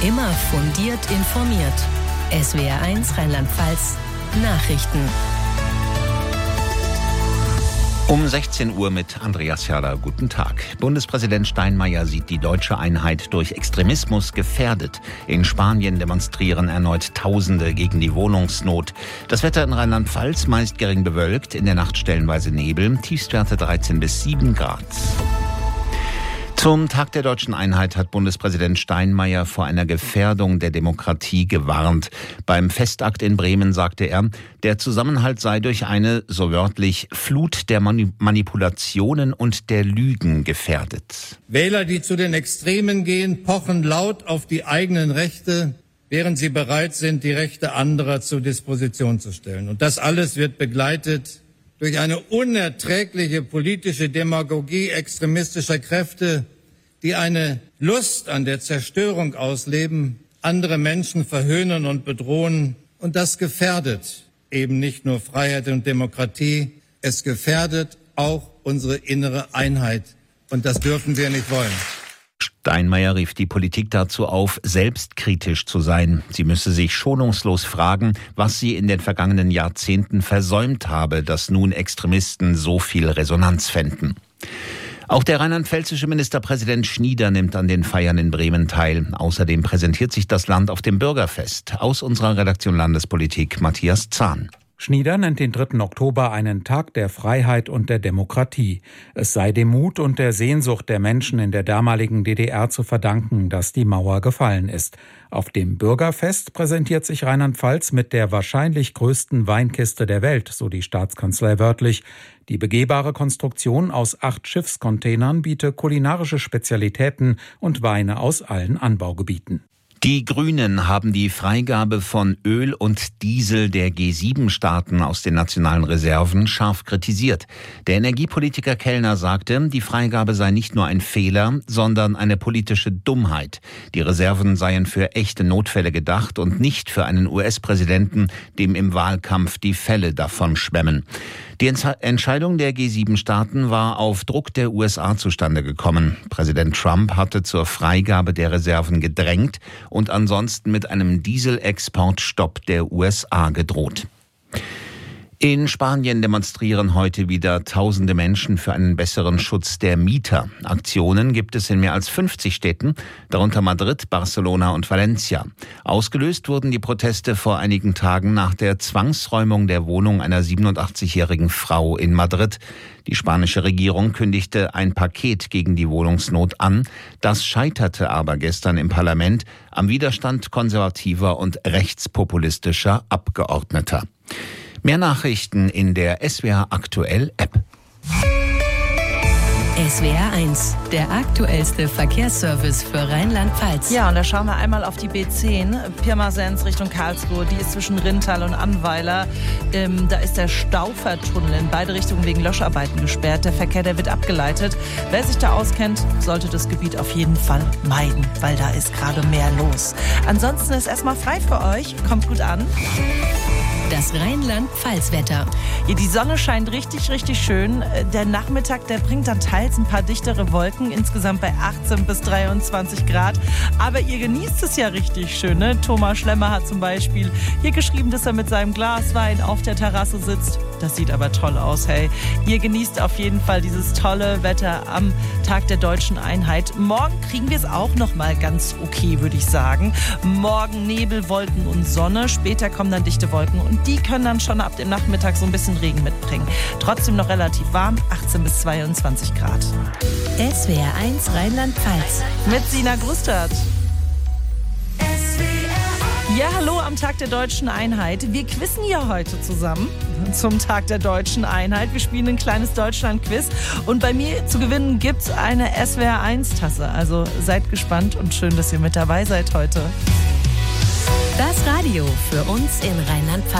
Immer fundiert informiert. SWR1 Rheinland-Pfalz Nachrichten. Um 16 Uhr mit Andreas Herrler. Guten Tag. Bundespräsident Steinmeier sieht die deutsche Einheit durch Extremismus gefährdet. In Spanien demonstrieren erneut Tausende gegen die Wohnungsnot. Das Wetter in Rheinland-Pfalz meist gering bewölkt, in der Nacht stellenweise Nebel, Tiefstwerte 13 bis 7 Grad. Zum Tag der deutschen Einheit hat Bundespräsident Steinmeier vor einer Gefährdung der Demokratie gewarnt. Beim Festakt in Bremen sagte er, der Zusammenhalt sei durch eine, so wörtlich, Flut der Manipulationen und der Lügen gefährdet. Wähler, die zu den Extremen gehen, pochen laut auf die eigenen Rechte, während sie bereit sind, die Rechte anderer zur Disposition zu stellen. Und das alles wird begleitet durch eine unerträgliche politische Demagogie extremistischer Kräfte, die eine Lust an der Zerstörung ausleben, andere Menschen verhöhnen und bedrohen. Und das gefährdet eben nicht nur Freiheit und Demokratie, es gefährdet auch unsere innere Einheit. Und das dürfen wir nicht wollen. Steinmeier rief die Politik dazu auf, selbstkritisch zu sein. Sie müsse sich schonungslos fragen, was sie in den vergangenen Jahrzehnten versäumt habe, dass nun Extremisten so viel Resonanz fänden. Auch der rheinland-pfälzische Ministerpräsident Schnieder nimmt an den Feiern in Bremen teil. Außerdem präsentiert sich das Land auf dem Bürgerfest. Aus unserer Redaktion Landespolitik Matthias Zahn. Schnieder nennt den 3. Oktober einen Tag der Freiheit und der Demokratie. Es sei dem Mut und der Sehnsucht der Menschen in der damaligen DDR zu verdanken, dass die Mauer gefallen ist. Auf dem Bürgerfest präsentiert sich Rheinland-Pfalz mit der wahrscheinlich größten Weinkiste der Welt, so die Staatskanzlei wörtlich. Die begehbare Konstruktion aus 8 Schiffscontainern biete kulinarische Spezialitäten und Weine aus allen Anbaugebieten. Die Grünen haben die Freigabe von Öl und Diesel der G7-Staaten aus den nationalen Reserven scharf kritisiert. Der Energiepolitiker Kellner sagte, die Freigabe sei nicht nur ein Fehler, sondern eine politische Dummheit. Die Reserven seien für echte Notfälle gedacht und nicht für einen US-Präsidenten, dem im Wahlkampf die Fälle davon schwemmen. Die Entscheidung der G7-Staaten war auf Druck der USA zustande gekommen. Präsident Trump hatte zur Freigabe der Reserven gedrängt und ansonsten mit einem Dieselexportstopp der USA gedroht. In Spanien demonstrieren heute wieder Tausende Menschen für einen besseren Schutz der Mieter. Aktionen gibt es in mehr als 50 Städten, darunter Madrid, Barcelona und Valencia. Ausgelöst wurden die Proteste vor einigen Tagen nach der Zwangsräumung der Wohnung einer 87-jährigen Frau in Madrid. Die spanische Regierung kündigte ein Paket gegen die Wohnungsnot an. Das scheiterte aber gestern im Parlament am Widerstand konservativer und rechtspopulistischer Abgeordneter. Mehr Nachrichten in der SWR Aktuell App. SWR1, der aktuellste Verkehrsservice für Rheinland-Pfalz. Ja, und da schauen wir einmal auf die B10, Pirmasens Richtung Karlsruhe. Die ist zwischen Rintal und Annweiler. Da ist der Staufertunnel in beide Richtungen wegen Löscharbeiten gesperrt. Der Verkehr, der wird abgeleitet. Wer sich da auskennt, sollte das Gebiet auf jeden Fall meiden, weil da ist gerade mehr los. Ansonsten ist erstmal frei für euch. Kommt gut an. Das Rheinland-Pfalz-Wetter. Ja, die Sonne scheint richtig, richtig schön. Der Nachmittag, der bringt dann teils ein paar dichtere Wolken, insgesamt bei 18 bis 23 Grad. Aber ihr genießt es ja richtig schön, ne? Thomas Schlemmer hat zum Beispiel hier geschrieben, dass er mit seinem Glas Wein auf der Terrasse sitzt. Das sieht aber toll aus, hey. Ihr genießt auf jeden Fall dieses tolle Wetter am Tag der deutschen Einheit. Morgen kriegen wir es auch noch mal ganz okay, würde ich sagen. Morgen Nebel, Wolken und Sonne. Später kommen dann dichte Wolken und die können dann schon ab dem Nachmittag so ein bisschen Regen mitbringen. Trotzdem noch relativ warm, 18 bis 22 Grad. SWR1 Rheinland-Pfalz. Mit Sina Grüstert. Ja, hallo am Tag der deutschen Einheit. Wir quizzen hier heute zusammen zum Tag der deutschen Einheit. Wir spielen ein kleines Deutschland-Quiz und bei mir zu gewinnen gibt's eine SWR1-Tasse. Also seid gespannt und schön, dass ihr mit dabei seid heute. Das Radio für uns in Rheinland-Pfalz.